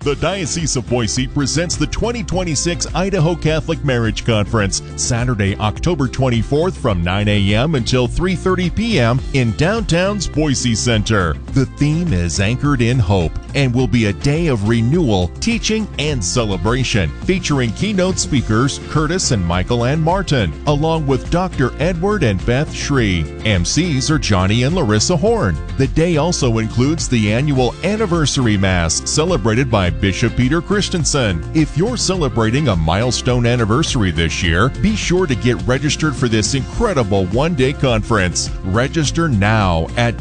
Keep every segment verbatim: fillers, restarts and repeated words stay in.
The Diocese of Boise presents the twenty twenty-six Idaho Catholic Marriage Conference, Saturday, October twenty-fourth from nine a.m. until three thirty p.m. in downtown's Boise Center. The theme is Anchored in Hope and will be a day of renewal, teaching, and celebration, featuring keynote speakers Curtis and Michael Ann Martin, along with Doctor Edward and Beth Shree. M Cs are Johnny and Larissa Horn. The day also includes the annual Anniversary Mass, celebrated by Bishop Peter Christensen. If you're celebrating a milestone anniversary this year, be sure to get registered for this incredible one-day conference. Register now at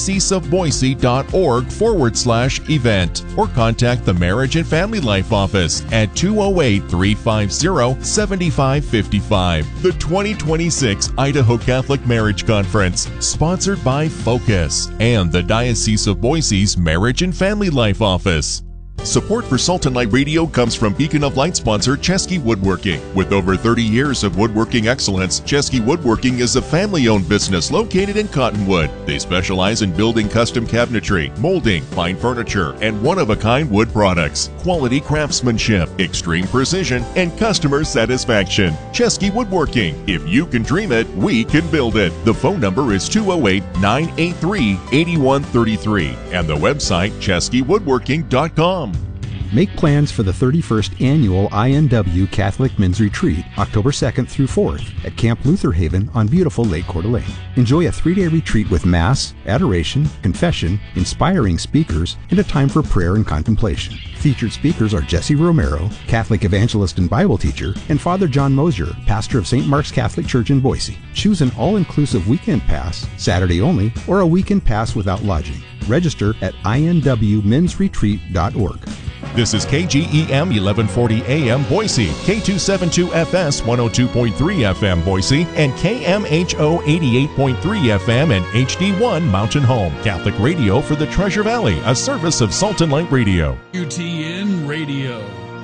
dioceseofboise.org forward slash event or contact the Marriage and Family Life Office at two oh eight, three five zero, seven five five five. The twenty twenty-six Idaho Catholic Marriage Conference, sponsored by Focus and the Diocese of Boise's Marriage and Family Life Office. Support for Salt and Light Radio comes from Beacon of Light sponsor Chesky Woodworking. With over thirty years of woodworking excellence, Chesky Woodworking is a family-owned business located in Cottonwood. They specialize in building custom cabinetry, molding, fine furniture, and one-of-a-kind wood products. Quality craftsmanship, extreme precision, and customer satisfaction. Chesky Woodworking. If you can dream it, we can build it. The phone number is two oh eight, nine eight three, eight one three three and the website chesky woodworking dot com. Make plans for the thirty-first Annual I N W Catholic Men's Retreat, October second through fourth, at Camp Luther Haven on beautiful Lake Coeur d'Alene. Enjoy a three-day retreat with Mass, adoration, confession, inspiring speakers, and a time for prayer and contemplation. Featured speakers are Jesse Romero, Catholic evangelist and Bible teacher, and Father John Mosier, pastor of Saint Mark's Catholic Church in Boise. Choose an all-inclusive weekend pass, Saturday only, or a weekend pass without lodging. Register at I N W mens retreat dot org. This is K G E M eleven forty A M Boise, K two seventy-two F S one oh two point three F M Boise, and K M H O eighty-eight point three F M and H D one Mountain Home. Catholic radio for the Treasure Valley, a service of Salt and Light Radio. U T N Radio.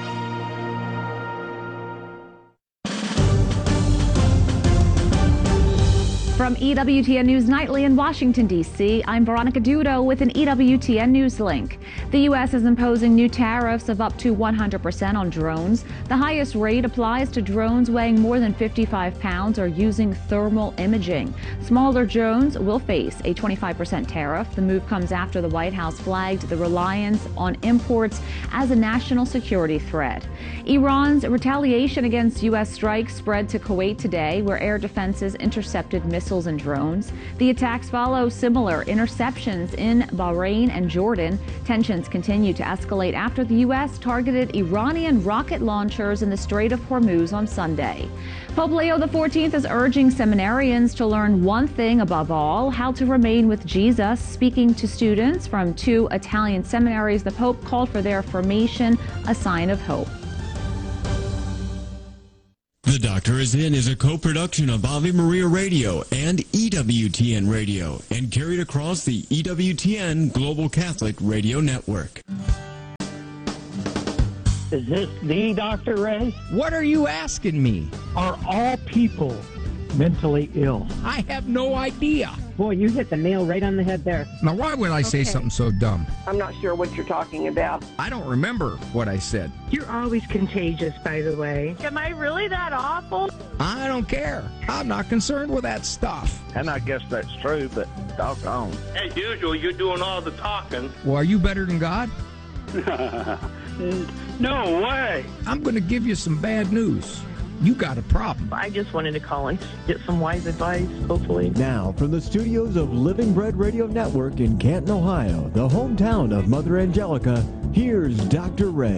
From E W T N News Nightly in Washington, D C, I'm Veronica Dudo with an E W T N News link. The U S is imposing new tariffs of up to one hundred percent on drones. The highest rate applies to drones weighing more than fifty-five pounds or using thermal imaging. Smaller drones will face a twenty-five percent tariff. The move comes after the White House flagged the reliance on imports as a national security threat. Iran's retaliation against U S strikes spread to Kuwait today, where air defenses intercepted missiles and drones. The attacks follow similar interceptions in Bahrain and Jordan. Tensions continue to escalate after the U S targeted Iranian rocket launchers in the Strait of Hormuz on Sunday. Pope Leo the fourteenth is urging seminarians to learn one thing above all, how to remain with Jesus. Speaking to students from two Italian seminaries, the Pope called for their formation a sign of hope. The Doctor Is In is a co-production of Ave Maria Radio and E W T N Radio and carried across the E W T N Global Catholic Radio Network. Is this the Doctor Ray? What are you asking me? Are all people mentally ill? I have no idea. Boy, you hit the nail right on the head there. Now, why would I say Okay. something so dumb? I'm not sure what you're talking about. I don't remember what I said. You're always contagious, by the way. Am I really that awful? I don't care. I'm not concerned with that stuff. And I guess that's true, but doggone. As usual, you're doing all the talking. Well, are you better than God? No way. I'm going to give you some bad news. You got a problem. I just wanted to call and get some wise advice, hopefully. Now, from the studios of Living Bread Radio Network in Canton, Ohio, the hometown of Mother Angelica, here's Doctor Ray.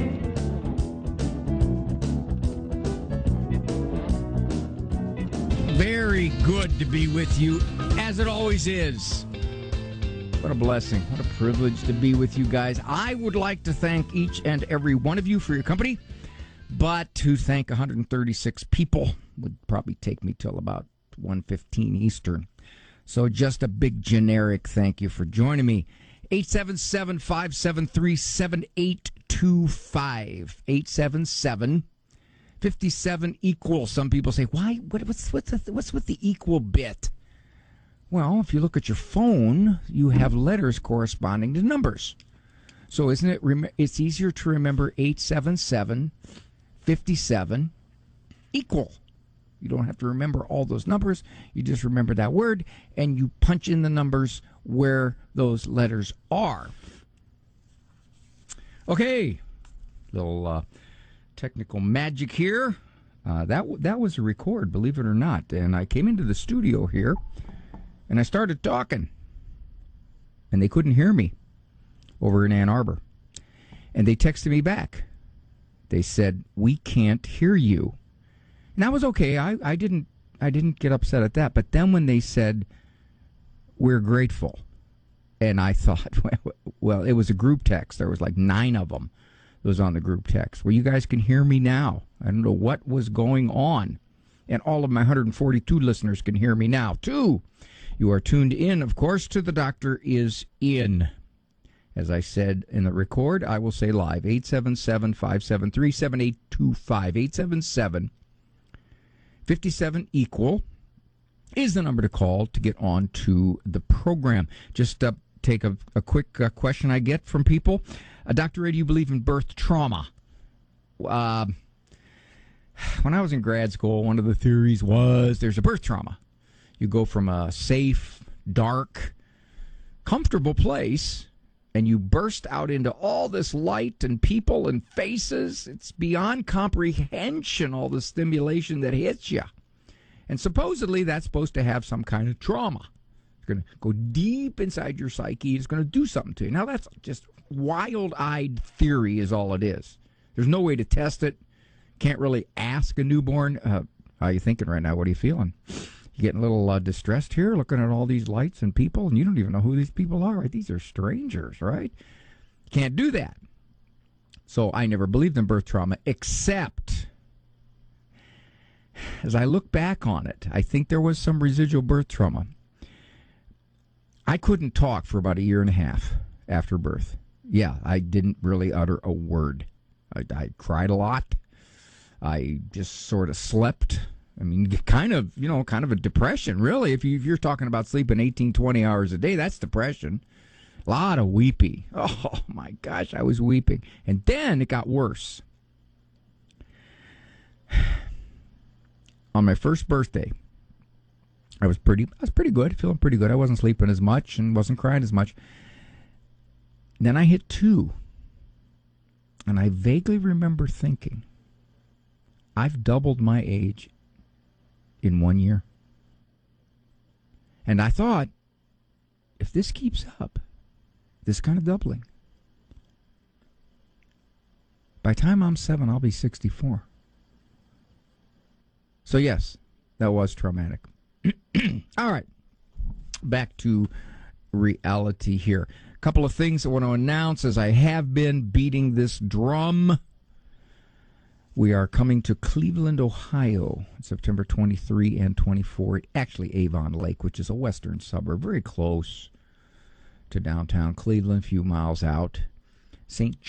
Very good to be with you, as it always is. What a blessing. What a privilege to be with you guys. I would like to thank each and every one of you for your company. But to thank one hundred thirty-six people would probably take me till about one fifteen Eastern. So just a big generic thank you for joining me. eight seven seven, five seven three, seven eight two five. eight seven seven, five seven equal. Some people say, why? What, what's, what's, the, what's with the equal bit? Well, if you look at your phone, you have letters corresponding to numbers. So isn't it, rem- it's easier to remember eight seven seven, five seven, equal. You don't have to remember all those numbers. You just remember that word, and you punch in the numbers where those letters are. Okay, little uh, technical magic here. Uh, that that was a record, believe it or not. And I came into the studio here, and I started talking, and they couldn't hear me over in Ann Arbor. And they texted me back. They said, "We can't hear you." And that was okay. I, I didn't I didn't get upset at that. But then when they said, "We're grateful," and I thought, well, it was a group text. There was like nine of them. It was on the group text. Well, you guys can hear me now. I don't know what was going on. And all of my one hundred forty-two listeners can hear me now, too. You are tuned in, of course, to The Doctor Is In. As I said in the record, I will say live, eight seven seven, five seven three, seven eight two five, eight seven seven, five seven, equal is the number to call to get on to the program. Just uh, take a, a quick uh, question I get from people. Uh, Doctor Ray, do you believe in birth trauma? Uh, when I was in grad school, one of the theories was there's a birth trauma. You go from a safe, dark, comfortable place, and you burst out into all this light and people and faces. It's beyond comprehension, all the stimulation that hits you. And supposedly that's supposed to have some kind of trauma. It's going to go deep inside your psyche. It's going to do something to you. Now, that's just wild-eyed theory is all it is. There's no way to test it. Can't really ask a newborn, uh, how are you thinking right now? What are you feeling? You getting a little uh, distressed here, looking at all these lights and people, and you don't even know who these people are, right? These are strangers, right? Can't do that. So I never believed in birth trauma, except as I look back on it, I think there was some residual birth trauma. I couldn't talk for about a year and a half after birth. Yeah, I didn't really utter a word. I, I cried a lot. I just sort of slept. I mean, kind of, you know, kind of a depression, really. If, you, if you're talking about sleeping eighteen, twenty hours a day, that's depression. A lot of weepy. Oh, my gosh, I was weeping. And then it got worse. On my first birthday, I was pretty I was pretty good, feeling pretty good. I wasn't sleeping as much and wasn't crying as much. Then I hit two. And I vaguely remember thinking, I've doubled my age in one year. And I thought, if this keeps up, this kind of doubling, by the time I'm seven, I'll be sixty-four. So yes, that was traumatic. All right, back to reality here. A couple of things I want to announce as I have been beating this drum. We are coming to Cleveland, Ohio, September twenty-third and twenty-fourth. Actually, Avon Lake, which is a western suburb, very close to downtown Cleveland, a few miles out. Saint